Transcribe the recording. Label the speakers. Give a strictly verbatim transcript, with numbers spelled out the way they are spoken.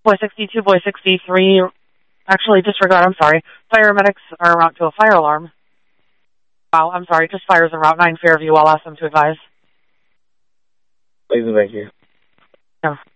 Speaker 1: Boy sixty-two, boy sixty-three. Actually, disregard, I'm sorry. Paramedics are en route to a fire alarm. Wow, I'm sorry, just fires en route nine Fairview. I'll ask them to advise.
Speaker 2: Please and thank you.
Speaker 1: Yeah.